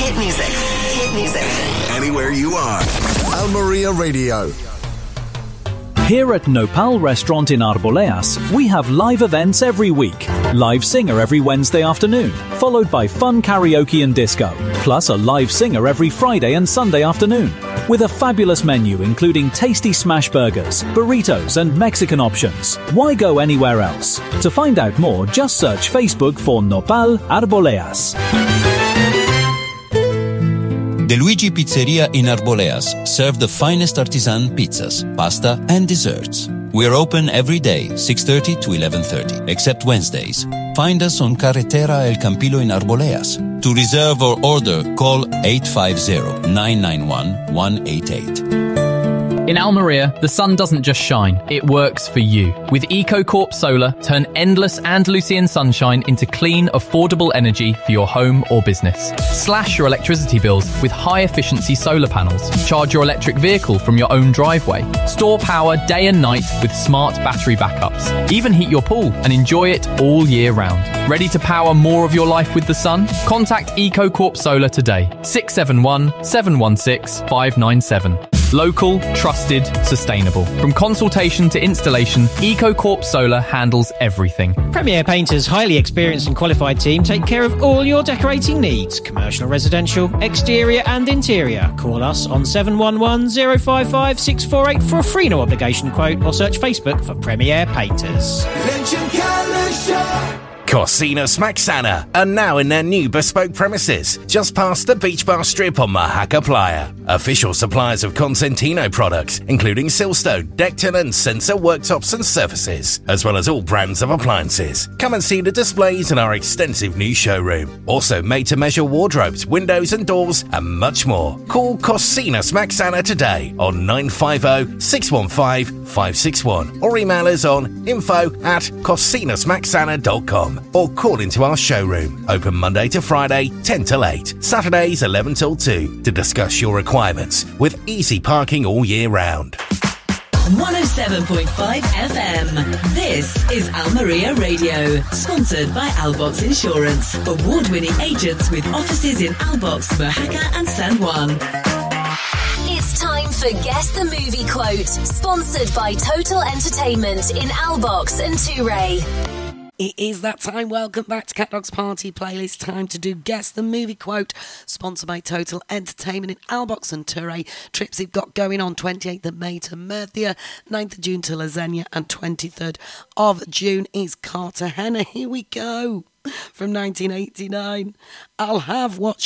Hit music. Hit music. Anywhere you are. Almeria Radio. Here at Nopal Restaurant in Arboleas, we have live events every week. Live singer every Wednesday afternoon, followed by fun karaoke and disco. Plus a live singer every Friday and Sunday afternoon. With a fabulous menu including tasty smash burgers, burritos and Mexican options. Why go anywhere else? To find out more, just search Facebook for Nopal Arboleas. De Luigi Pizzeria in Arboleas serve the finest artisan pizzas, pasta and desserts. We're open every day, 6:30 to 11:30, except Wednesdays. Find us on Carretera El Campillo in Arboleas. To reserve or order, call 850-991-188. In Almeria, the sun doesn't just shine, it works for you. With EcoCorp Solar, turn endless Andalusian sunshine into clean, affordable energy for your home or business. Slash your electricity bills with high-efficiency solar panels. Charge your electric vehicle from your own driveway. Store power day and night with smart battery backups. Even heat your pool and enjoy it all year round. Ready to power more of your life with the sun? Contact EcoCorp Solar today. 671-716-597. Local, trusted, sustainable. From consultation to installation, EcoCorp Solar handles everything. Premier Painters' highly experienced and qualified team take care of all your decorating needs. Commercial, residential, exterior and interior. Call us on 711-055-648 for a free no obligation quote or search Facebook for Premier Painters. Corsina Smacksana are now in their new bespoke premises, just past the Beach Bar Strip on Mahaca Playa. Official suppliers of Consentino products, including Silstone, Decton and Sensor worktops and surfaces, as well as all brands of appliances. Come and see the displays in our extensive new showroom. Also made-to-measure wardrobes, windows and doors, and much more. Call Corsina Smacksana today on 950-615-561 or email us on info@corsinasmacksana.com. Or call into our showroom. Open Monday to Friday, 10 till 8. Saturdays, 11 till 2. To discuss your requirements with easy parking all year round. 107.5 FM. This is Almeria Radio. Sponsored by Albox Insurance. Award-winning agents with offices in Albox, Mojaca and San Juan. It's time for Guess the Movie Quote. Sponsored by Total Entertainment in Albox and Touray. It is that time. Welcome back to Cat Dog's Party Playlist. Time to do Guess the Movie Quote, sponsored by Total Entertainment in Albox and Touray. Trips you've got going on 28th of May to Murcia, 9th of June to La Xenia, and 23rd of June is Cartagena. Here we go. From 1989. I'll have what